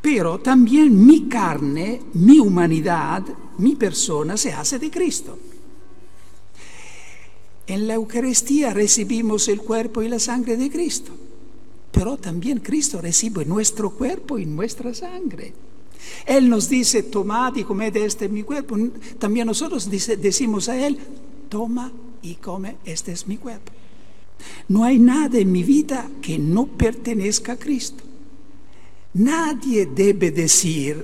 pero también mi carne, mi humanidad, mi persona se hace de Cristo. En la Eucaristía recibimos el cuerpo y la sangre de Cristo, pero también Cristo recibe nuestro cuerpo y nuestra sangre. Él nos dice, tomad y comed, este es mi cuerpo. También nosotros decimos a Él, toma y come, este es mi cuerpo. No hay nada en mi vida que no pertenezca a Cristo. Nadie debe decir,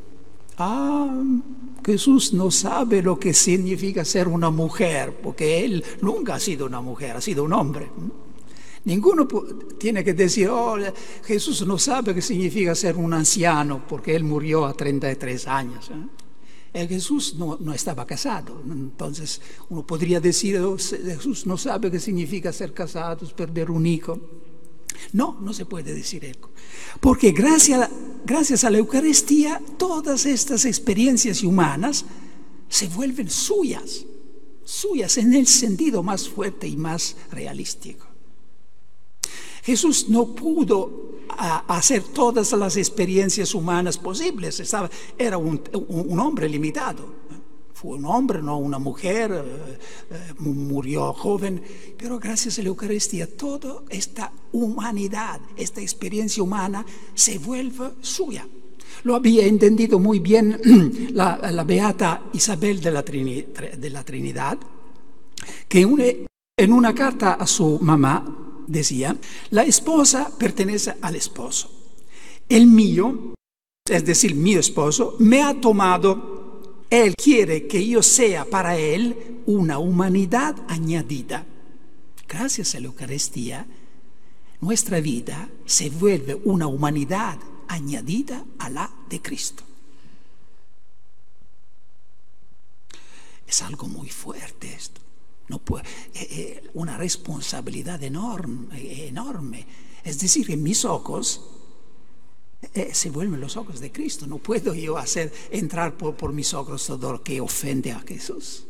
Jesús no sabe lo que significa ser una mujer, porque Él nunca ha sido una mujer, ha sido un hombre. Ninguno tiene que decir, Jesús no sabe qué significa ser un anciano, porque Él murió a 33 años. Jesús no estaba casado, entonces uno podría decir, Jesús no sabe qué significa ser casado, perder un hijo. No se puede decir eso, porque gracias a la Eucaristía todas estas experiencias humanas se vuelven suyas en el sentido más fuerte y más realístico. Jesús no pudo hacer todas las experiencias humanas posibles, era un hombre limitado. Fue un hombre, no una mujer, murió joven, pero gracias a la Eucaristía toda esta humanidad, esta experiencia humana se vuelve suya. Lo había entendido muy bien la beata Isabel de la Trinidad, que en una carta a su mamá decía, la esposa pertenece al esposo. El mío, es decir, mi esposo, me ha tomado. Él quiere que yo sea para Él una humanidad añadida. Gracias a la Eucaristía, nuestra vida se vuelve una humanidad añadida a la de Cristo. Es algo muy fuerte esto. Una responsabilidad enorme. Es decir, en mis ojos se vuelven los ojos de Cristo. No puedo yo entrar por mis ojos todo lo que ofende a Jesús.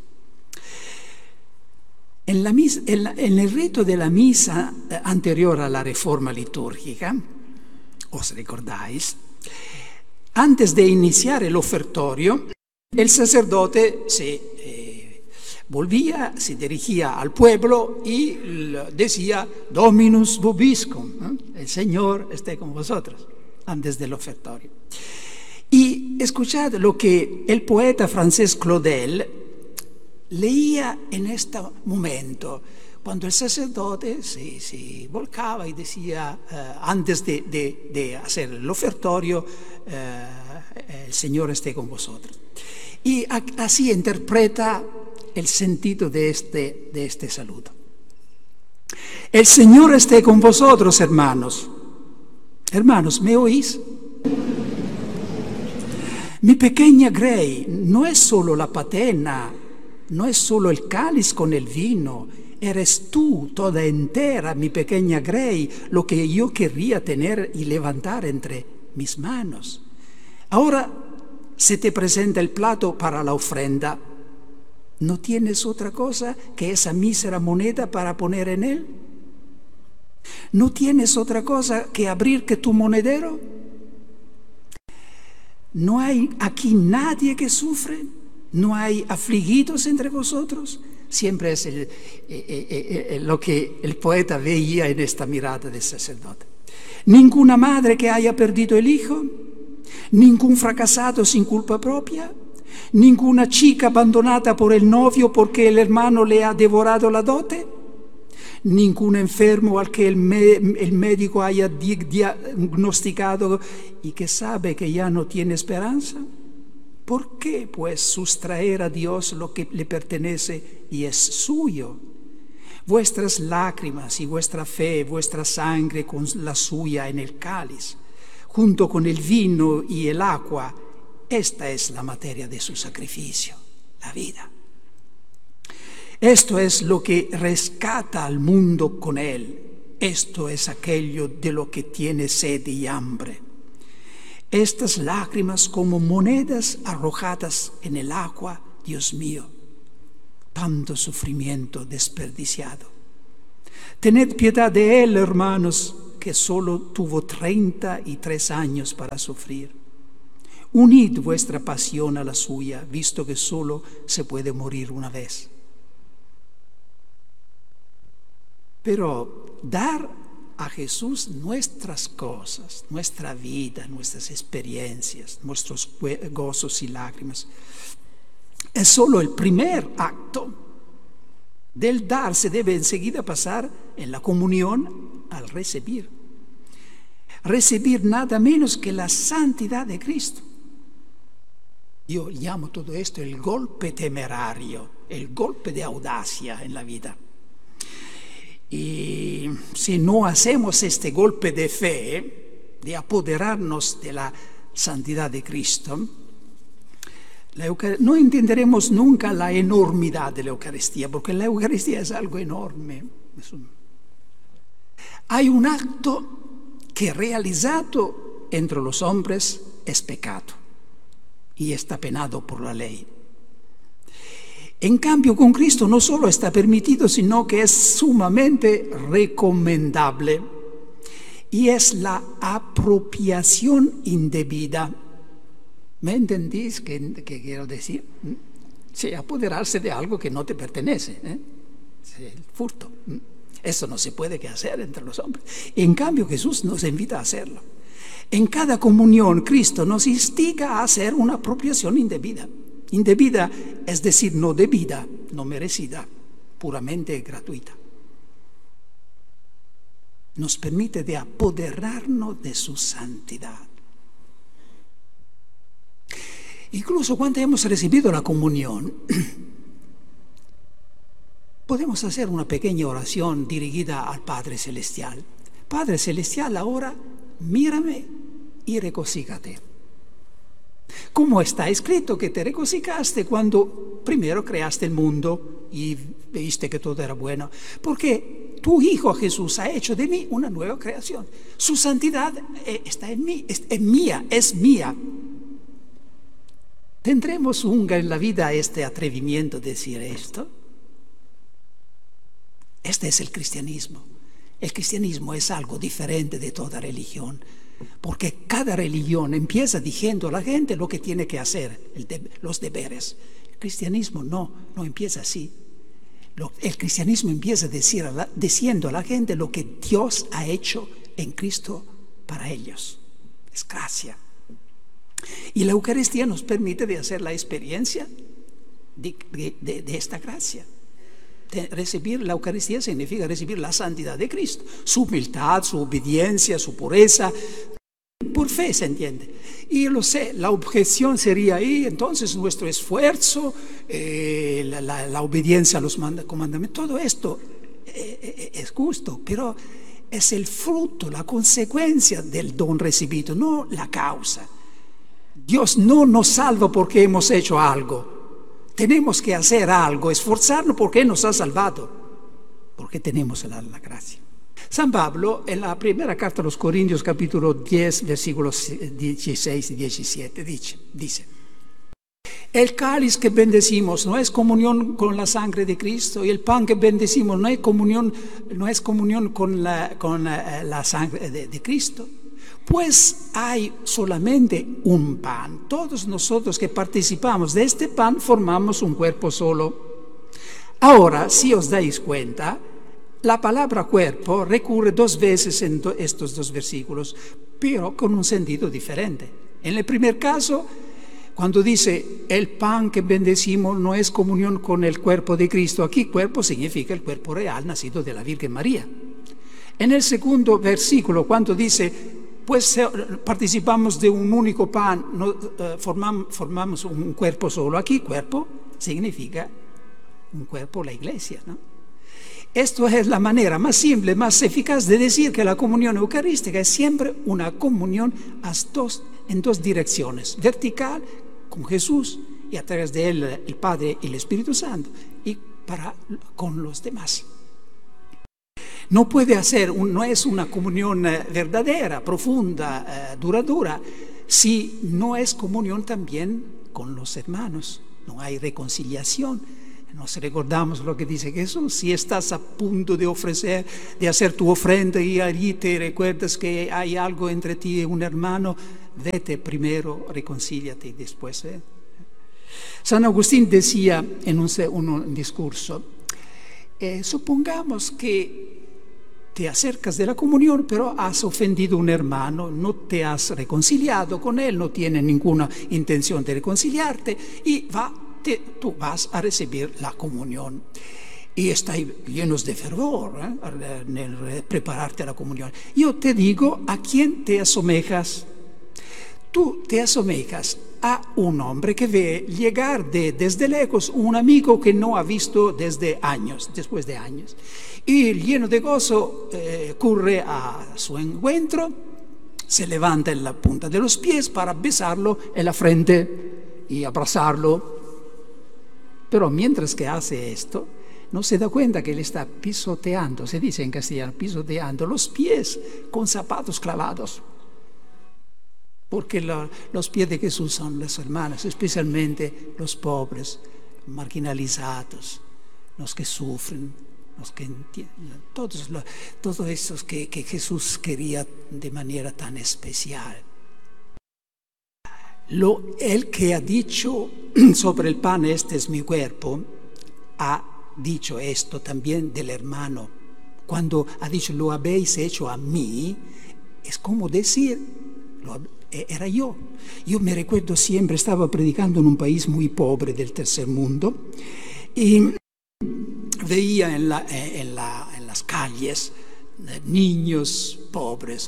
En el rito de la misa anterior a la reforma litúrgica, os recordáis, antes de iniciar el ofertorio, el sacerdote se dirigía al pueblo y decía, Dominus vobiscum, el Señor esté con vosotros, antes del ofertorio. Y escuchad lo que el poeta francés Claudel leía en este momento, cuando el sacerdote se volcaba y decía, antes de hacer el ofertorio, el Señor esté con vosotros. Y así interpreta el sentido de este saludo. El Señor esté con vosotros, hermanos. Hermanos, ¿me oís? Mi pequeña Grey no es solo la patena, no es solo el cáliz con el vino, eres tú toda entera, mi pequeña Grey, lo que yo querría tener y levantar entre mis manos. Ahora se te presenta el plato para la ofrenda. ¿No tienes otra cosa que esa mísera moneda para poner en él? ¿No tienes otra cosa que abrir que tu monedero? ¿No hay aquí nadie que sufre? ¿No hay afligidos entre vosotros? Siempre es lo que el poeta veía en esta mirada del sacerdote. ¿Ninguna madre que haya perdido el hijo? ¿Ningún fracasado sin culpa propia? ¿Ninguna chica abandonada por el novio porque el hermano le ha devorado la dote? ¿Ningún enfermo al que el médico haya diagnosticado y que sabe que ya no tiene esperanza? ¿Por qué, pues, sustraer a Dios lo que le pertenece y es suyo? Vuestras lágrimas y vuestra fe, vuestra sangre con la suya en el cáliz, junto con el vino y el agua, esta es la materia de su sacrificio, la vida. Esto es lo que rescata al mundo con él. Esto es aquello de lo que tiene sed y hambre. Estas lágrimas como monedas arrojadas en el agua, Dios mío, tanto sufrimiento desperdiciado. Tened piedad de él, hermanos, que solo tuvo 33 años para sufrir. Unid vuestra pasión a la suya, visto que solo se puede morir una vez. Pero dar a Jesús nuestras cosas, nuestra vida, nuestras experiencias, nuestros gozos y lágrimas, es solo el primer acto. Del dar se debe enseguida pasar en la comunión al recibir. Recibir nada menos que la santidad de Cristo. Yo llamo todo esto el golpe temerario, el golpe de audacia en la vida. Y si no hacemos este golpe de fe, de apoderarnos de la santidad de Cristo, no entenderemos nunca la enormidad de la Eucaristía, porque la Eucaristía es algo enorme. Hay un acto que realizado entre los hombres es pecado y está penado por la ley. En cambio, con Cristo no solo está permitido, sino que es sumamente recomendable, y es la apropiación indebida. ¿Me entendís qué quiero decir? Sí, apoderarse de algo que no te pertenece, sí, el furto. Eso no se puede hacer entre los hombres. En cambio, Jesús nos invita a hacerlo. En cada comunión, Cristo nos instiga a hacer una apropiación indebida. Indebida, es decir, no debida, no merecida, puramente gratuita. Nos permite de apoderarnos de su santidad. Incluso cuando hemos recibido la comunión, podemos hacer una pequeña oración dirigida al Padre Celestial. Padre Celestial, ahora mírame y regocíjate. Como está escrito que te regocijaste cuando primero creaste el mundo y viste que todo era bueno, porque tu Hijo Jesús ha hecho de mí una nueva creación. Su santidad está en mí, es mía. ¿Tendremos nunca en la vida este atrevimiento de decir esto? Este es el cristianismo. El cristianismo es algo diferente de toda religión, porque cada religión empieza diciendo a la gente lo que tiene que hacer, los deberes. El cristianismo no empieza así. El cristianismo empieza diciendo a la gente lo que Dios ha hecho en Cristo para ellos. Es gracia. Y la Eucaristía nos permite de hacer la experiencia de esta gracia. Recibir la Eucaristía significa recibir la santidad de Cristo, su humildad, su obediencia, su pureza, por fe, se entiende. Y lo sé, la objeción sería ahí, entonces nuestro esfuerzo, la obediencia a los comandamientos, todo esto es justo, pero es el fruto, la consecuencia del don recibido, no la causa. Dios no nos salva porque hemos hecho algo. Tenemos que hacer algo, esforzarnos porque nos ha salvado, porque tenemos la gracia. San Pablo, en la primera carta a los Corintios, capítulo 10, versículos 16 y 17, dice: el cáliz que bendecimos no es comunión con la sangre de Cristo, y el pan que bendecimos no es comunión con la sangre de Cristo. Pues hay solamente un pan. Todos nosotros que participamos de este pan formamos un cuerpo solo. Ahora, si os dais cuenta, la palabra cuerpo recurre 2 veces en estos 2 versículos, pero con un sentido diferente. En el primer caso, cuando dice el pan que bendecimos no es comunión con el cuerpo de Cristo, aquí cuerpo significa el cuerpo real nacido de la Virgen María. En el segundo versículo, cuando dice pues participamos de un único pan, formamos un cuerpo solo. Aquí cuerpo significa un cuerpo, la iglesia, ¿no? Esto es la manera más simple, más eficaz de decir que la comunión eucarística es siempre una comunión en 2 direcciones: vertical con Jesús y a través de él el Padre y el Espíritu Santo, y con los demás. No es una comunión verdadera, profunda, duradera, si no es comunión también con los hermanos. No hay reconciliación. Nos recordamos lo que dice Jesús: si estás a punto de hacer tu ofrenda y allí te recuerdas que hay algo entre ti y un hermano, vete primero, reconcíliate y después. San Agustín decía en un discurso, supongamos que te acercas de la comunión, pero has ofendido a un hermano, no te has reconciliado con él, no tiene ninguna intención de reconciliarte y tú vas a recibir la comunión. Y estáis llenos de fervor en el prepararte a la comunión. Yo te digo, ¿a quién te asemejas? Tú te asemejas a un hombre que ve llegar desde lejos un amigo que no ha visto después de años. Y lleno de gozo corre a su encuentro, se levanta en la punta de los pies para besarlo en la frente y abrazarlo. Pero mientras que hace esto, no se da cuenta que él está pisoteando, se dice en castellano, pisoteando los pies con zapatos clavados. Porque los pies de Jesús son las hermanas, especialmente los pobres, marginalizados, los que sufren, los que entienden, todos estos que Jesús quería de manera tan especial. El que ha dicho sobre el pan, este es mi cuerpo, ha dicho esto también del hermano. Cuando ha dicho, lo habéis hecho a mí, es como decir, era yo. Yo me recuerdo siempre, estaba predicando en un país muy pobre del tercer mundo y veía en las calles niños pobres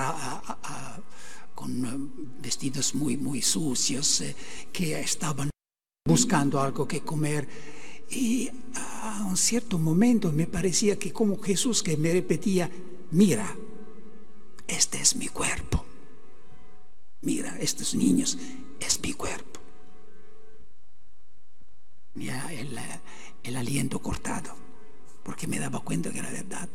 con vestidos muy, muy sucios que estaban buscando algo que comer. Y a un cierto momento me parecía que como Jesús que me repetía, mira, este es mi cuerpo. Mira, estos niños, es mi cuerpo. Ya el aliento cortado, porque me daba cuenta que era verdad.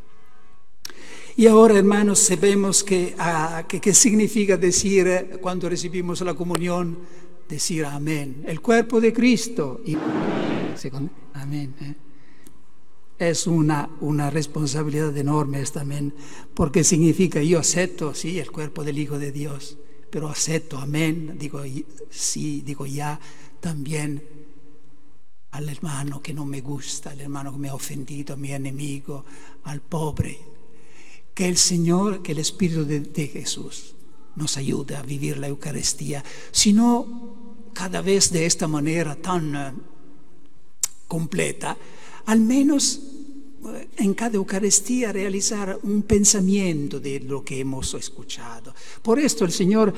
Y ahora, hermanos, sabemos qué significa decir, cuando recibimos la comunión, decir amén. El cuerpo de Cristo. Amén. Es una responsabilidad enorme también, porque significa yo acepto, sí, el cuerpo del Hijo de Dios, pero acepto, amén, digo sí, digo ya, también al hermano que no me gusta, al hermano que me ha ofendido, a mi enemigo, al pobre. Que el Señor, que el Espíritu de Jesús nos ayude a vivir la Eucaristía, sino cada vez de esta manera tan completa, al menos en cada Eucaristía realizar un pensamiento de lo que hemos escuchado. Por esto el Señor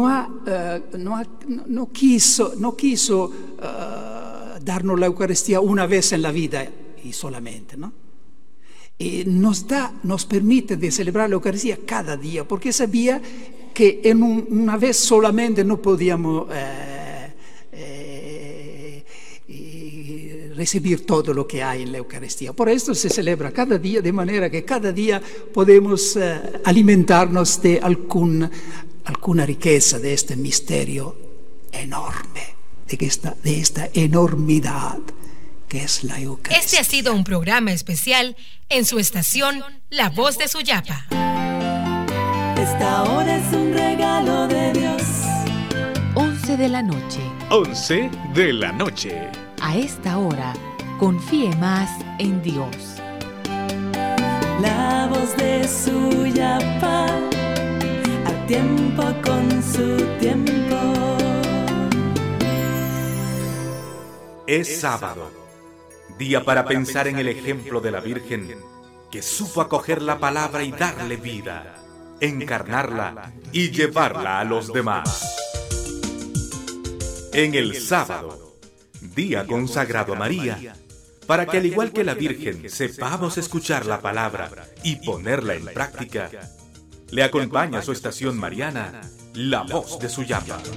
no quiso darnos la Eucaristía una vez en la vida y solamente, ¿no? Y nos permite de celebrar la Eucaristía cada día, porque sabía que en una vez solamente no podíamos recibir todo lo que hay en la Eucaristía. Por esto se celebra cada día, de manera que cada día podemos alimentarnos de alguna riqueza de este misterio enorme, de esta enormidad que es la Eucaristía. Este ha sido un programa especial en su estación La Voz de Suyapa. Esta hora es un regalo de Dios. 11 de la noche. 11 de la noche. A esta hora, confíe más en Dios. La voz de Suyapa, a tiempo con su tiempo. Es sábado, día para pensar en el ejemplo de la Virgen, que supo acoger la palabra y darle vida, encarnarla y llevarla a los demás. En el sábado, día consagrado a María, para que al igual que la Virgen sepamos escuchar la palabra y ponerla en práctica, le acompaña su estación mariana, La Voz de Suyapa.